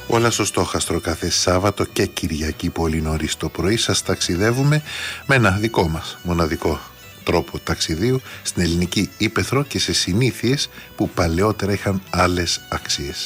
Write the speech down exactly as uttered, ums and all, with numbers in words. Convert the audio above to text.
Όλα στο στόχαστρο κάθε Σάββατο και Κυριακή πολύ νωρίς το πρωί σας ταξιδεύουμε με ένα δικό μας μοναδικό τρόπο ταξιδίου στην ελληνική ύπαιθρο και σε συνήθειες που παλαιότερα είχαν άλλες αξίες.